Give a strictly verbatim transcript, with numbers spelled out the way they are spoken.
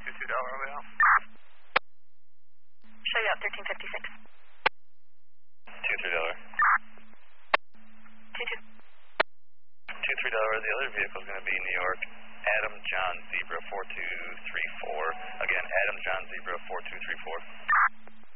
two two Delaware, over out. Show you up thirteen fifty-six. two three Delaware. two two. two three Delaware, the other vehicle is going to be New York, Adam John Zebra four two three four. Again, Adam John Zebra four two three four.